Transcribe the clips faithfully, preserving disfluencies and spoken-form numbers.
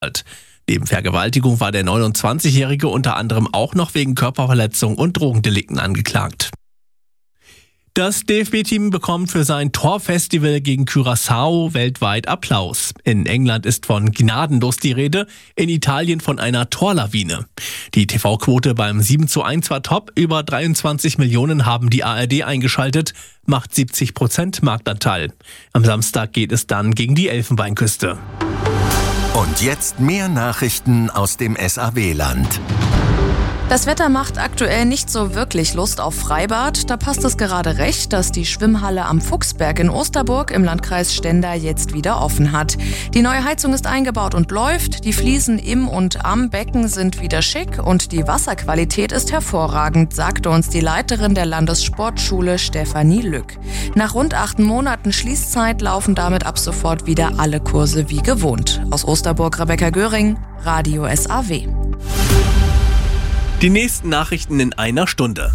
Neben Vergewaltigung war der neunundzwanzigjährige unter anderem auch noch wegen Körperverletzung und Drogendelikten angeklagt. Das D F B-Team bekommt für sein Torfestival gegen Curaçao weltweit Applaus. In England ist von gnadenlos die Rede, in Italien von einer Torlawine. Die T V-Quote beim sieben zu eins war top, über dreiundzwanzig Millionen haben die A R D eingeschaltet, macht siebzig Prozent Marktanteil. Am Samstag geht es dann gegen die Elfenbeinküste. Und jetzt mehr Nachrichten aus dem S A W-Land. Das Wetter macht aktuell nicht so wirklich Lust auf Freibad. Da passt es gerade recht, dass die Schwimmhalle am Fuchsberg in Osterburg im Landkreis Stendal jetzt wieder offen hat. Die neue Heizung ist eingebaut und läuft. Die Fliesen im und am Becken sind wieder schick und die Wasserqualität ist hervorragend, sagte uns die Leiterin der Landessportschule Stefanie Lück. Nach rund acht Monaten Schließzeit laufen damit ab sofort wieder alle Kurse wie gewohnt. Aus Osterburg Rebecca Göring, Radio S A W. Die nächsten Nachrichten in einer Stunde.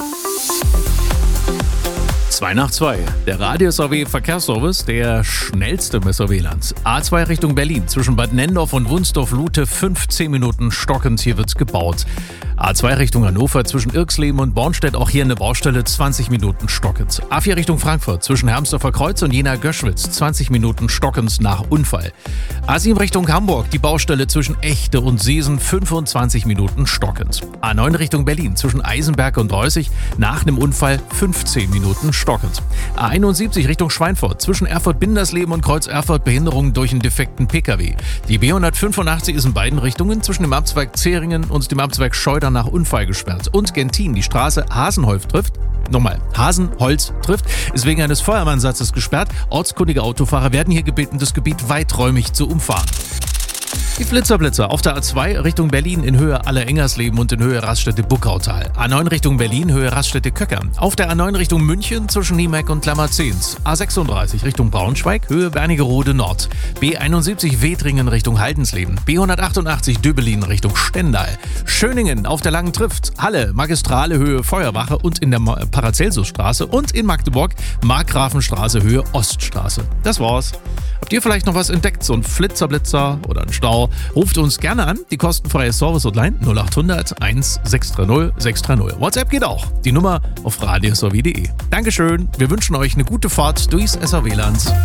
zwei nach zwei. Der Radio S A W Verkehrsservice, der schnellste im S A W-Land. A zwei Richtung Berlin, zwischen Bad Nendorf und Wunsdorf-Lute, fünfzehn Minuten stockend, hier wird's gebaut. A zwei Richtung Hannover, zwischen Irxleben und Bornstedt, auch hier eine Baustelle, zwanzig Minuten stockend. A vier Richtung Frankfurt, zwischen Hermsdorfer Kreuz und Jena-Göschwitz, zwanzig Minuten stockend nach Unfall. A sieben Richtung Hamburg, die Baustelle zwischen Echte und Seesen, fünfundzwanzig Minuten stockend. A neun Richtung Berlin, zwischen Eisenberg und Reußig, nach einem Unfall fünfzehn Minuten stockend. A einundsiebzig Richtung Schweinfurt, zwischen Erfurt-Bindersleben und Kreuz Erfurt, Behinderungen durch einen defekten P K W. Die B hundertfünfundachtzig ist in beiden Richtungen zwischen dem Abzweig Zeringen und dem Abzweig Schleudern nach Unfall gesperrt. Und Gentin, die Straße Hasenholz trifft, nochmal, Hasenholz trifft, ist wegen eines Feuerwehreinsatzes gesperrt. Ortskundige Autofahrer werden hier gebeten, das Gebiet weiträumig zu umfahren. Die Flitzerblitzer auf der A zwei Richtung Berlin in Höhe Aller-Engersleben und in Höhe Raststätte-Buckautal. A neun Richtung Berlin, Höhe Raststätte-Köckern. Auf der A neun Richtung München zwischen Niemeck und Klammerzehns. A sechsunddreißig Richtung Braunschweig, Höhe Wernigerode Nord. B einundsiebzig Wedringen Richtung Haldensleben. B hundertachtundachtzig Dübbelin Richtung Stendal. Schöningen auf der Langen Trift. Halle, Magistrale Höhe Feuerwache und in der Paracelsusstraße. Und in Magdeburg, Markgrafenstraße Höhe Oststraße. Das war's. Habt ihr vielleicht noch was entdeckt, so ein Flitzerblitzer oder ein Stau? Ruft uns gerne an, die kostenfreie Service-Hotline null achthundert eins sechs drei null sechs drei null. WhatsApp geht auch, die Nummer auf radio s a w punkt d e. Dankeschön, wir wünschen euch eine gute Fahrt durchs S A W-Land.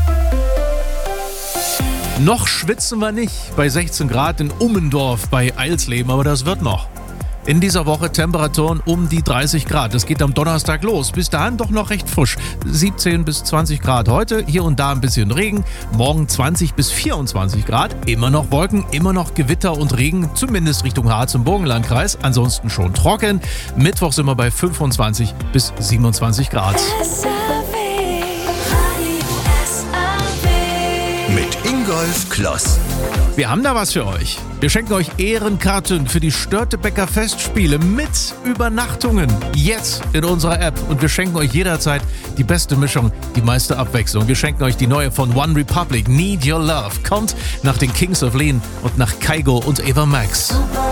Noch schwitzen wir nicht bei sechzehn Grad in Ummendorf bei Eilsleben, aber das wird noch. In dieser Woche Temperaturen um die dreißig Grad. Es geht am Donnerstag los. Bis dahin doch noch recht frisch. siebzehn bis zwanzig Grad heute. Hier und da ein bisschen Regen. Morgen zwanzig bis vierundzwanzig Grad. Immer noch Wolken, immer noch Gewitter und Regen. Zumindest Richtung Harz im Burgenlandkreis. Ansonsten schon trocken. Mittwoch sind wir bei fünfundzwanzig bis siebenundzwanzig Grad. Mit Ingolf Kloss. Wir haben da was für euch. Wir schenken euch Ehrenkarten für die Störtebeker Festspiele mit Übernachtungen. Jetzt in unserer App. Und wir schenken euch jederzeit die beste Mischung, die meiste Abwechslung. Wir schenken euch die neue von One Republic, Need Your Love. Kommt nach den Kings of Leon und nach Kygo und Ava Max.